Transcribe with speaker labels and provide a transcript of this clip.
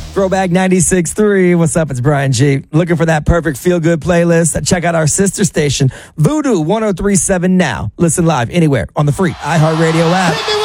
Speaker 1: Throwback 96.3. What's up? It's Brian G. Looking for that perfect feel-good playlist? Check out our sister station, Voodoo 103.7 now. Listen live anywhere on the free iHeartRadio app.